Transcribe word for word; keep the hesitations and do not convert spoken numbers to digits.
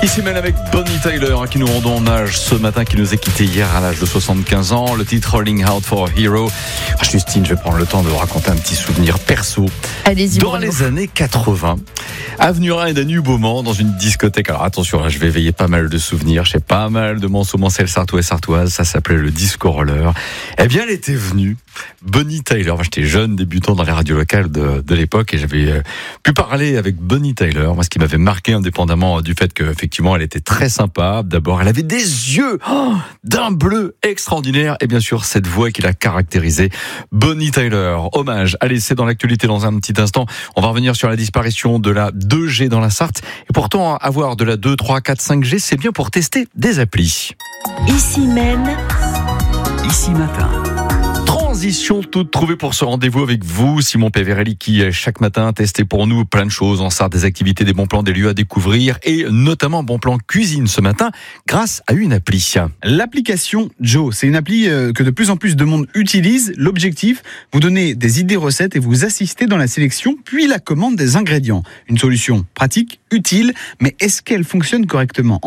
Ici même avec Bonnie Tyler, à qui nous rendons hommage ce matin, qui nous a quittés hier à l'âge de soixante-quinze ans. Le titre Rolling Out for a Hero. Ah, Justine, je vais prendre le temps de vous raconter un petit souvenir perso. Allez-y, Dans Bruno. les années quatre-vingts, avenue Rhin et Danube Beaumont, dans une discothèque. Alors attention, là, je vais éveiller pas mal de souvenirs. J'ai pas mal de Manceau-Mancel, Sartois et Sartoise. Ça s'appelait le Disco Roller. Eh bien, elle était venue, Bonnie Tyler. Enfin, j'étais jeune, débutant dans les radios locales de, de l'époque, et j'avais euh, pu parler avec Bonnie Tyler. Moi, ce qui m'avait marqué, indépendamment du fait qu'effectivement, elle était très sympa. D'abord, elle avait des yeux oh, d'un bleu extraordinaire, et bien sûr, cette voix qui la caractérisait. Bonnie Tyler, hommage. Allez, c'est dans l'actualité dans un petit instant. On va revenir sur la disparition de la deux G dans la Sarthe. Et pourtant, avoir de la deux, trois, quatre, cinq G, c'est bien pour tester des applis. Ici même, Ici matin. Transition toute trouvée pour ce rendez-vous avec vous, Simon Peverelli, qui chaque matin testait pour nous plein de choses en Sarthe, des activités, des bons plans, des lieux à découvrir, et notamment bon plan cuisine ce matin grâce à une appli. L'application Joe, c'est une appli que de plus en plus de monde utilise. L'objectif, vous donner des idées recettes et vous assister dans la sélection puis la commande des ingrédients. Une solution pratique, utile, mais est-ce qu'elle fonctionne correctement ?